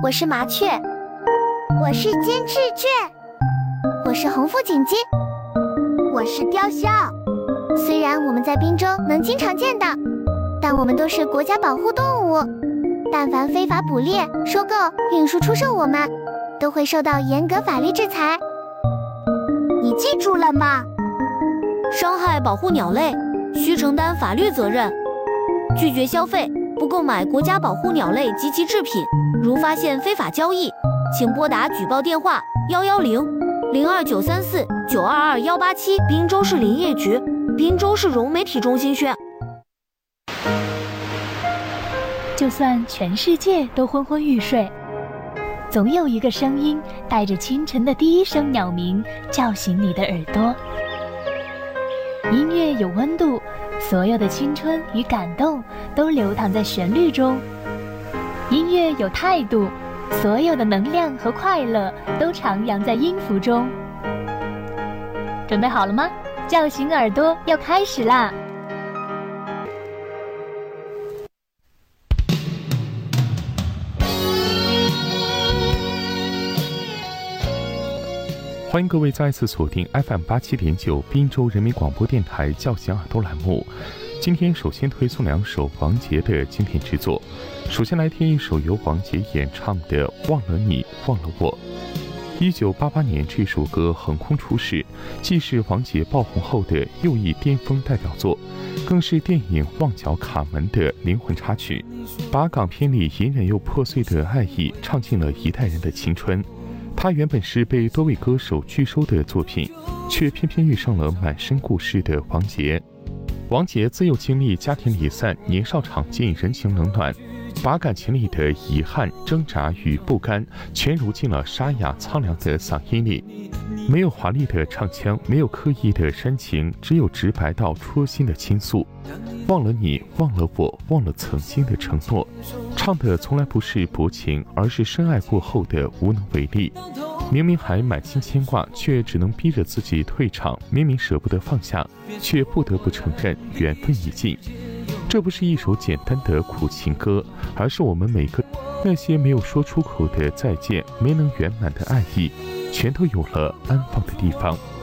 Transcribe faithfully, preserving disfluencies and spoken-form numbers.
我是麻雀， 我是金翅雀， 我是红腹锦鸡， 我是雕鸮。 虽然我们在滨州能经常见到，但我们都是国家保护动物。但凡非法捕猎、收购、运输、出售我们，都会受到严格法律制裁。 你记住了吗？ 伤害保护鸟类，需承担法律责任。拒绝消费，不购买国家保护鸟类及其制品。如发现非法交易，请拨打举报电话幺幺零零二九三四九二二幺八七。滨州市林业局、滨州市融媒体中心宣。 就算全世界都昏昏欲睡，总有一个声音带着清晨的第一声鸟鸣叫醒你的耳朵。音乐有温度，所有的青春与感动都流淌在旋律中。音乐有态度，所有的能量和快乐都徜徉在音符中。准备好了吗？叫醒耳朵要开始啦！ 欢迎各位再次锁定 F M 八七点九滨州人民广播电台叫醒耳朵栏目。今天首先推送两首王杰的经典之作，首先来听一首由王杰演唱的《忘了你忘了我》。一九八八年，这首歌横空出世，既是王杰爆红后的又一巅峰代表作，更是电影《旺角卡门》的灵魂插曲，把港片里隐忍又破碎的爱意唱进了一代人的青春。他原本是被多位歌手拒收的作品，却偏偏遇上了满身故事的王杰。王杰自幼经历家庭离散，年少尝尽人情冷暖，把感情里的遗憾、挣扎与不甘全揉进了沙哑苍凉的嗓音里。没有华丽的唱腔，没有刻意的煽情，只有直白到戳心的倾诉。忘了你，忘了我，忘了曾经的承诺，唱的从来不是薄情，而是深爱过后的无能为力。明明还满心牵挂，却只能逼着自己退场；明明舍不得放下，却不得不承认缘分已尽。这不是一首简单的苦情歌，而是我们每个那些没有说出口的再见，没能圆满的爱意，全都有了安放的地方。